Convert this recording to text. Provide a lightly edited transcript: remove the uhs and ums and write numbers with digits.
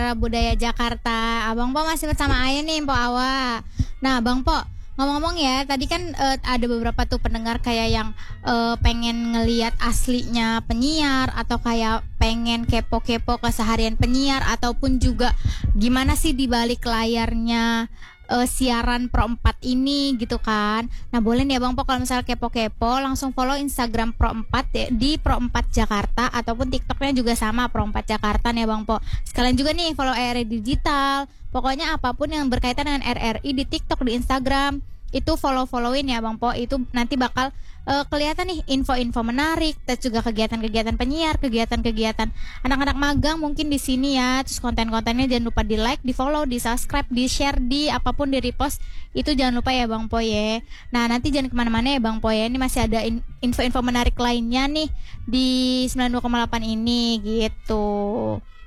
Budaya Jakarta. Abang Po masih bersama Aya nih, Po Awa. Nah, Bang Po, ngomong-ngomong ya, tadi kan ada beberapa tuh pendengar kayak yang pengen ngeliat aslinya penyiar atau kayak pengen kepo-kepo keseharian penyiar ataupun juga gimana sih di balik layarnya siaran Pro 4 ini gitu kan. Nah, boleh nih ya Bang Po kalau misalnya kepo-kepo langsung follow Instagram Pro 4 ya, di Pro 4 Jakarta ataupun TikToknya juga sama Pro 4 Jakarta nih ya Bang Po. Sekalian juga nih follow RRI Digital. Pokoknya apapun yang berkaitan dengan RRI di TikTok, di Instagram itu follow-followin ya Bang Po. Itu nanti bakal kelihatan nih info-info menarik, terus juga kegiatan-kegiatan penyiar, kegiatan-kegiatan anak-anak magang mungkin di sini ya. Terus konten-kontennya jangan lupa di like, di follow, di subscribe, di share, di apapun di repost itu jangan lupa ya Bang Po ya. Nah nanti jangan kemana-mana ya Bang Po ya. Ini masih ada info-info menarik lainnya nih di 92,8 ini gitu.